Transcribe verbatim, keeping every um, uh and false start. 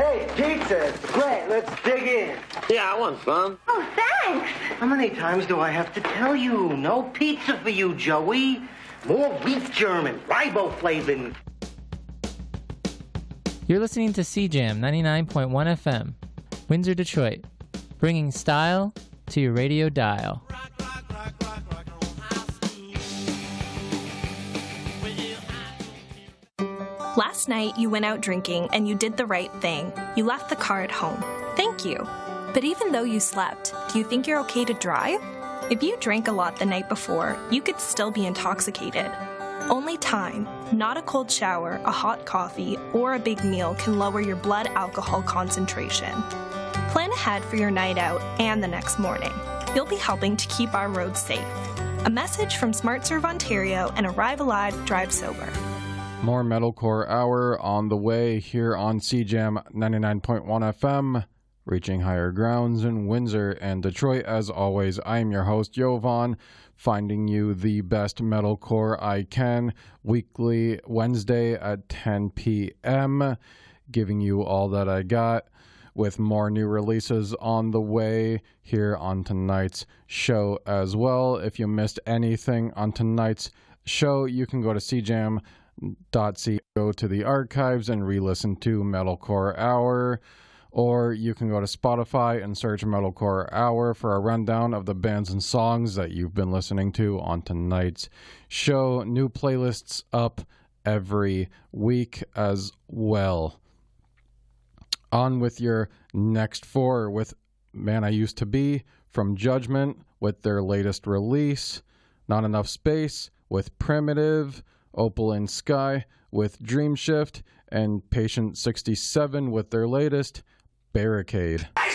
Hey, pizza. Great, let's dig in. Yeah, I want some. Oh, thanks. How many times do I have to tell you? No pizza for you, Joey. More beef German, riboflavin. You're listening to C Jam ninety-nine point one F M, Windsor, Detroit, bringing style to your radio dial. Last night, you went out drinking and you did the right thing. You left the car at home. Thank you. But even though you slept, do you think you're okay to drive? If you drank a lot the night before, you could still be intoxicated. Only time, not a cold shower, a hot coffee, or a big meal can lower your blood alcohol concentration. Plan ahead for your night out and the next morning. You'll be helping to keep our roads safe. A message from SmartServe Ontario and Arrive Alive, Drive Sober. More Metalcore Hour on the way here on C Jam ninety-nine point one F M, reaching higher grounds in Windsor and Detroit. As always, I am your host, Jovan, finding you the best metalcore I can, weekly Wednesday at ten p.m., giving you all that I got, with more new releases on the way here on tonight's show as well. If you missed anything on tonight's show, you can go to C Jam dot C, go to the archives and re-listen to Metalcore Hour, or you can go to Spotify and search Metalcore Hour for a rundown of the bands and songs that you've been listening to on tonight's show. New playlists up every week as well. On with your next four with Man I Used to Be from Judgment with their latest release, Not Enough Space with Primitive, Opal in Sky with Dream Shift, and Patient sixty-seven with their latest, Barricade.